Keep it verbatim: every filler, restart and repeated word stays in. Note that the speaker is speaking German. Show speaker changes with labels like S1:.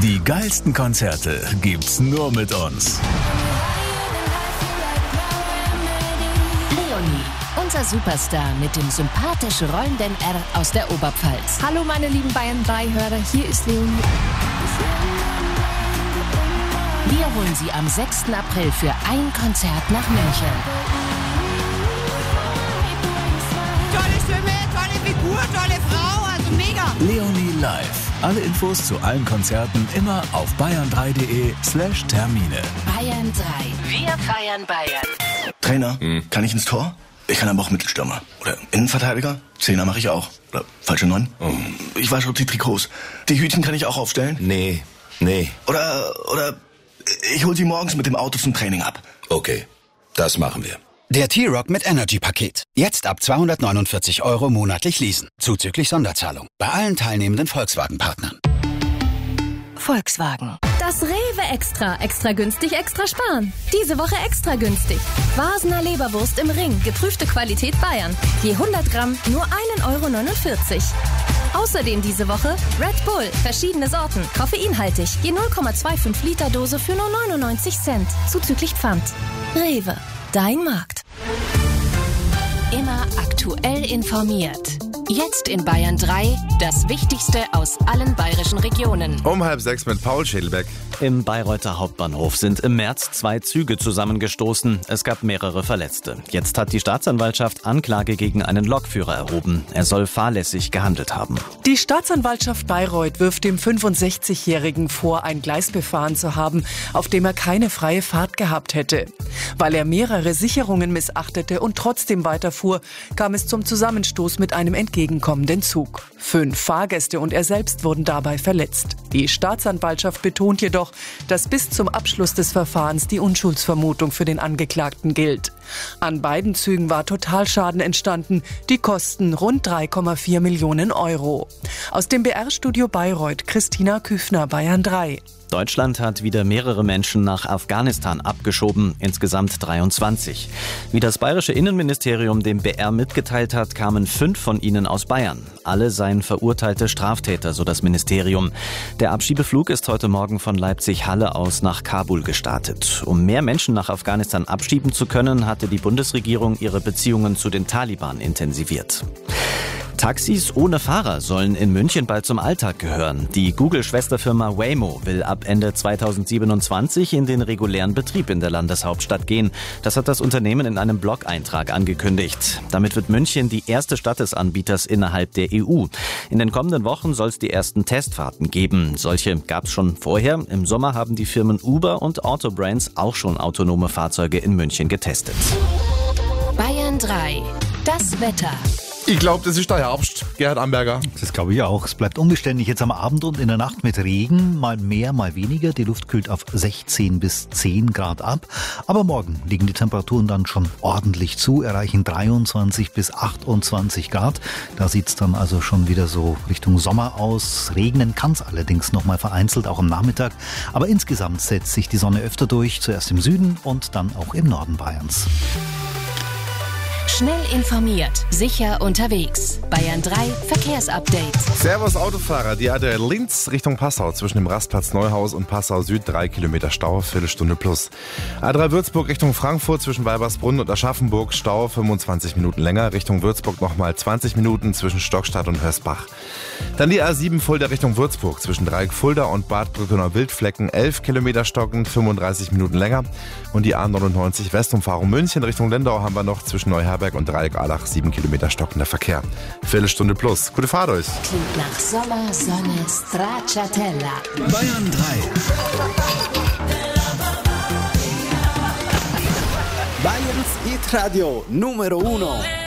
S1: Die geilsten Konzerte gibt's nur mit uns.
S2: Leonie, unser Superstar mit dem sympathisch rollenden R aus der Oberpfalz.
S3: Hallo meine lieben Bayern drei Hörer, hier ist Leonie.
S2: Wir holen Sie am sechsten April für ein Konzert nach München.
S4: Tolle Stimme, tolle Figur, tolle Frau, also mega.
S1: Leonie live. Alle Infos zu allen Konzerten immer auf bayern drei punkt de slash Termine.
S2: Bayern drei. Wir feiern Bayern.
S5: Trainer, hm. kann ich ins Tor? Ich kann aber auch Mittelstürmer. Oder Innenverteidiger? Zehner mache ich auch. Oder falsche Neun? Oh. Ich wasche auch die Trikots. Die Hütchen kann ich auch aufstellen?
S6: Nee, nee.
S5: Oder, oder ich hol sie morgens mit dem Auto zum Training ab.
S6: Okay, das machen wir.
S7: Der T-Rock mit Energy-Paket. Jetzt ab zweihundertneunundvierzig Euro monatlich leasen. Zuzüglich Sonderzahlung. Bei allen teilnehmenden Volkswagen-Partnern.
S2: Volkswagen.
S3: Das Rewe Extra. Extra günstig, extra sparen. Diese Woche extra günstig. Wasener Leberwurst im Ring. Geprüfte Qualität Bayern. Je hundert Gramm nur ein Euro neunundvierzig. Außerdem diese Woche Red Bull. Verschiedene Sorten. Koffeinhaltig. Je null Komma fünfundzwanzig Liter Dose für nur neunundneunzig Cent. Zuzüglich Pfand. Rewe. Dein Markt.
S2: Immer aktuell informiert. Jetzt in Bayern drei, das Wichtigste aus allen bayerischen Regionen.
S8: Um halb sechs mit Paul Schädelbeck.
S9: Im Bayreuther Hauptbahnhof sind im März zwei Züge zusammengestoßen. Es gab mehrere Verletzte. Jetzt hat die Staatsanwaltschaft Anklage gegen einen Lokführer erhoben. Er soll fahrlässig gehandelt haben.
S10: Die Staatsanwaltschaft Bayreuth wirft dem fünfundsechzigjährigen vor, ein Gleis befahren zu haben, auf dem er keine freie Fahrt gehabt hätte. Weil er mehrere Sicherungen missachtete und trotzdem weiterfuhr, kam es zum Zusammenstoß mit einem entgegenkommenden Zug. Fünf Fahrgäste und er selbst wurden dabei verletzt. Die Staatsanwaltschaft betont jedoch, dass bis zum Abschluss des Verfahrens die Unschuldsvermutung für den Angeklagten gilt. An beiden Zügen war Totalschaden entstanden, die kosten rund drei Komma vier Millionen Euro. Aus dem B R-Studio Bayreuth, Christina Küfner, Bayern drei.
S9: Deutschland hat wieder mehrere Menschen nach Afghanistan abgeschoben, insgesamt dreiundzwanzig. Wie das bayerische Innenministerium dem B R mitgeteilt hat, kamen fünf von ihnen aus Bayern. Alle seien verurteilte Straftäter, so das Ministerium. Der Abschiebeflug ist heute Morgen von Leipzig-Halle aus nach Kabul gestartet. Um mehr Menschen nach Afghanistan abschieben zu können, hatte die Bundesregierung ihre Beziehungen zu den Taliban intensiviert. Taxis ohne Fahrer sollen in München bald zum Alltag gehören. Die Google-Schwesterfirma Waymo will ab Ende zweitausendsiebenundzwanzig in den regulären Betrieb in der Landeshauptstadt gehen. Das hat das Unternehmen in einem Blog-Eintrag angekündigt. Damit wird München die erste Stadt des Anbieters innerhalb der E U. In den kommenden Wochen soll es die ersten Testfahrten geben. Solche gab es schon vorher. Im Sommer haben die Firmen Uber und Autobrands auch schon autonome Fahrzeuge in München getestet.
S2: Bayern drei. Das Wetter.
S8: Ich glaube, das ist der Herbst, Gerhard Amberger.
S11: Das glaube ich auch. Es bleibt unbeständig jetzt am Abend und in der Nacht mit Regen. Mal mehr, mal weniger. Die Luft kühlt auf sechzehn bis zehn Grad ab. Aber morgen liegen die Temperaturen dann schon ordentlich zu, erreichen dreiundzwanzig bis achtundzwanzig Grad. Da sieht es dann also schon wieder so Richtung Sommer aus. Regnen kann es allerdings noch mal vereinzelt, auch am Nachmittag. Aber insgesamt setzt sich die Sonne öfter durch. Zuerst im Süden und dann auch im Norden Bayerns.
S2: Schnell informiert, sicher unterwegs. Bayern drei Verkehrsupdate.
S8: Servus Autofahrer, die A drei Linz Richtung Passau zwischen dem Rastplatz Neuhaus und Passau Süd drei Kilometer Stau, Viertelstunde plus. A drei Würzburg Richtung Frankfurt zwischen Weibersbrunn und Aschaffenburg Stau, fünfundzwanzig Minuten länger. Richtung Würzburg nochmal zwanzig Minuten zwischen Stockstadt und Hörsbach. Dann die A sieben Fulda Richtung Würzburg zwischen Dreieck Fulda und Bad Brückener-Wildflecken, elf Kilometer stockend, fünfunddreißig Minuten länger. Und die A neunundneunzig Westumfahrung München Richtung Lindau haben wir noch zwischen Neuherberg und Dreieck-Allach, sieben Kilometer stockender Verkehr. Viertelstunde plus. Gute Fahrt euch.
S2: Klingt nach Sommer, Sonne, Stracciatella.
S1: Bayern drei.
S12: Bayerns Hit Radio Numero Uno.